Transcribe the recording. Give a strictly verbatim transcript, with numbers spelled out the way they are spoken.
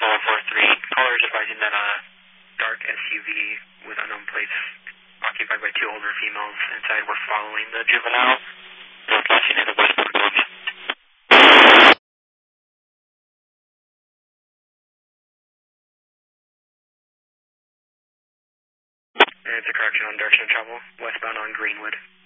Alpha one four three. Callers advising that a dark S U V with unknown plates occupied by two older females inside were following the juvenile. Location in the westbound road. It's a correction on direction of travel, westbound on Greenwood.